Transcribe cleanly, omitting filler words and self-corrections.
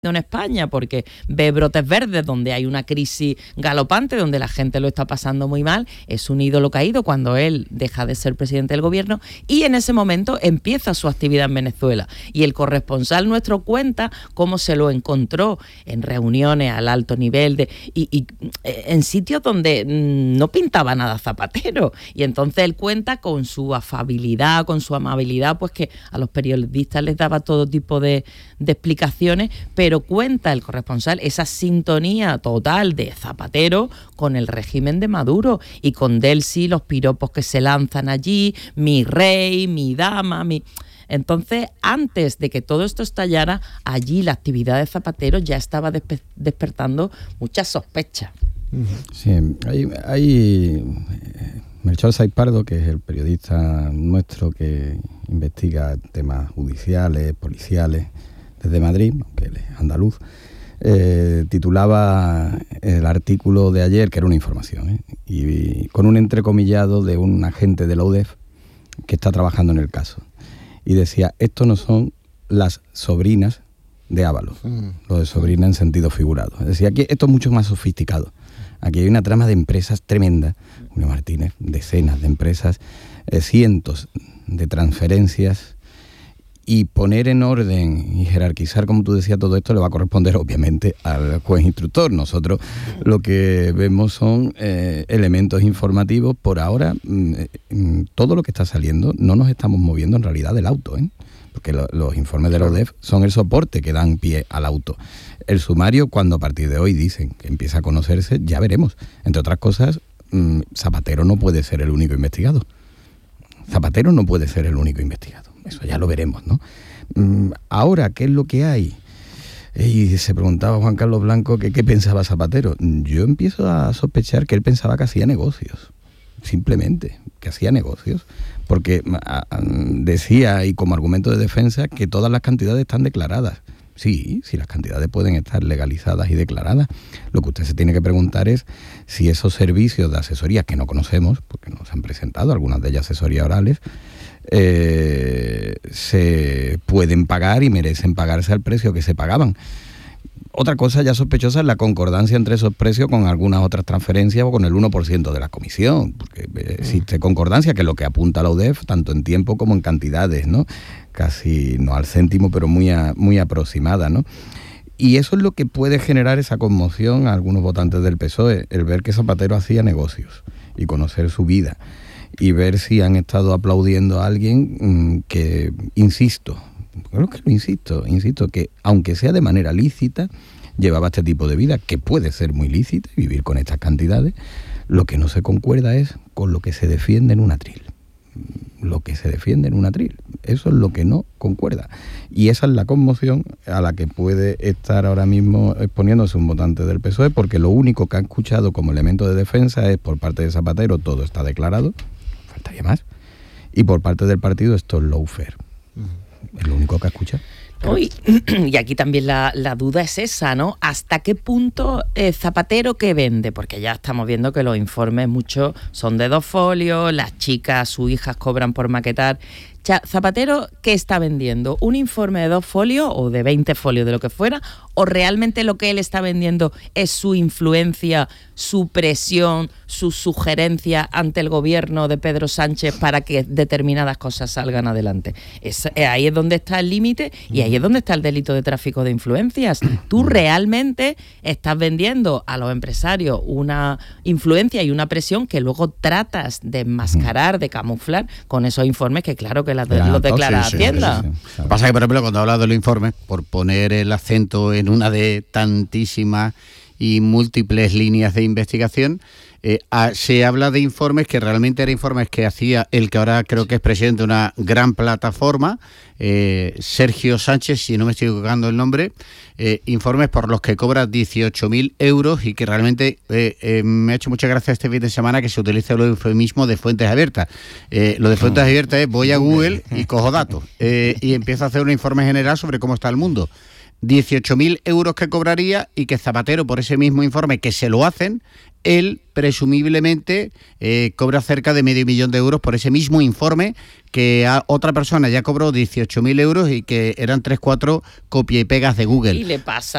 en España, porque ve brotes verdes donde hay una crisis galopante, donde la gente lo está pasando muy mal. Es un ídolo caído cuando él deja de ser presidente del gobierno, y en ese momento empieza su actividad en Venezuela, y el corresponsal nuestro cuenta cómo se lo encontró en reuniones al alto nivel y en sitios donde no pintaba nada Zapatero, y entonces él cuenta con su afabilidad, con su amabilidad, pues que a los periodistas les daba todo tipo de explicaciones, pero cuenta el corresponsal esa sintonía total de Zapatero con el régimen de Maduro, y con Delcy los piropos que se lanzan allí, mi rey, mi dama, Entonces, antes de que todo esto estallara, allí la actividad de Zapatero ya estaba despertando muchas sospechas. Sí, hay Melchor Saiz Pardo, que es el periodista nuestro que investiga temas judiciales, policiales, desde Madrid, aunque él es andaluz, titulaba el artículo de ayer, que era una información, y con un entrecomillado de un agente de la UDEF que está trabajando en el caso. Y decía, esto no son las sobrinas de Ábalos, lo de sobrina en sentido figurado. Decía, aquí esto es mucho más sofisticado. Aquí hay una trama de empresas tremenda, Julio Martínez, decenas de empresas, cientos de transferencias, y poner en orden y jerarquizar, como tú decías, todo esto le va a corresponder obviamente al juez instructor. Nosotros lo que vemos son elementos informativos. Por ahora, todo lo que está saliendo, no nos estamos moviendo en realidad del auto, porque los informes de la UDEF son el soporte que dan pie al auto. El sumario, cuando a partir de hoy dicen que empieza a conocerse, ya veremos. Entre otras cosas, Zapatero no puede ser el único investigado. Zapatero no puede ser el único investigado. Eso ya lo veremos, ¿no? Ahora, ¿qué es lo que hay? Y se preguntaba Juan Carlos Blanco que qué pensaba Zapatero. Yo empiezo a sospechar que él pensaba que hacía negocios. Simplemente, que hacía negocios. Porque decía, y como argumento de defensa, que todas las cantidades están declaradas. Sí, las cantidades pueden estar legalizadas y declaradas. Lo que usted se tiene que preguntar es si esos servicios de asesoría, que no conocemos, porque nos han presentado algunas de ellas asesorías orales, se pueden pagar y merecen pagarse al precio que se pagaban. Otra cosa ya sospechosa es la concordancia entre esos precios con algunas otras transferencias o con el 1% de la comisión, porque existe concordancia, que es lo que apunta la UDEF, tanto en tiempo como en cantidades, ¿no? Casi no al céntimo, pero muy aproximada, ¿no? Y eso es lo que puede generar esa conmoción a algunos votantes del PSOE, el ver que Zapatero hacía negocios y conocer su vida, y ver si han estado aplaudiendo a alguien que, insisto, que aunque sea de manera lícita, llevaba este tipo de vida, que puede ser muy lícita, y vivir con estas cantidades. Lo que no se concuerda es con lo que se defiende en un atril. Eso es lo que no concuerda. Y esa es la conmoción a la que puede estar ahora mismo exponiéndose un votante del PSOE, porque lo único que ha escuchado como elemento de defensa es, por parte de Zapatero, todo está declarado, faltaría más, y por parte del partido, esto es lawfare. Es lo único que escucha. Y aquí también la duda es esa, ¿no? ¿Hasta qué punto Zapatero qué vende? Porque ya estamos viendo que los informes muchos son de 2 folios, las chicas, sus hijas cobran por maquetar. Zapatero, ¿qué está vendiendo? ¿Un informe de 2 folios o de 20 folios, de lo que fuera? ¿O realmente lo que él está vendiendo es su influencia, su presión, su sugerencia ante el gobierno de Pedro Sánchez para que determinadas cosas salgan adelante? Ahí es donde está el límite, y ahí es donde está el delito de tráfico de influencias. Tú realmente estás vendiendo a los empresarios una influencia y una presión que luego tratas de enmascarar, de camuflar con esos informes que claro que los declara Hacienda. Lo que pasa es que, por ejemplo, cuando habla de los informes, por poner el acento en una de tantísimas y múltiples líneas de investigación, se habla de informes que realmente eran informes que hacía el que ahora creo que es presidente de una gran plataforma, Sergio Sánchez, si no me estoy equivocando el nombre, informes por los que cobra 18.000 euros, y que realmente me ha hecho mucha gracia este fin de semana que se utilice el eufemismo de fuentes abiertas. Lo de fuentes abiertas es voy a Google y cojo datos y empiezo a hacer un informe general sobre cómo está el mundo. 18.000 euros que cobraría y que Zapatero, por ese mismo informe que se lo hacen, él presumiblemente cobra cerca de $500.000 de euros por ese mismo informe, que a otra persona ya cobró 18.000 euros y que eran 3-4 copia y pegas de Google. Y le pasa